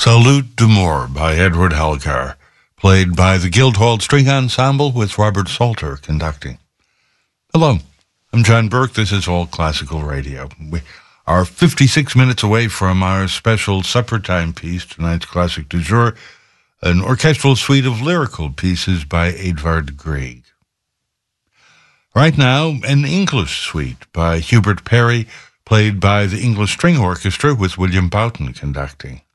Salute d'Amour by Edward Elgar, played by the Guildhall String Ensemble with Robert Salter conducting. Hello, I'm John Burke. This is All Classical Radio. We are 56 minutes away from our special supper time piece, tonight's classic du jour, an orchestral suite of lyrical pieces by Edvard Grieg. Right now, an English suite by Hubert Parry, played by the English String Orchestra with William Boughton conducting.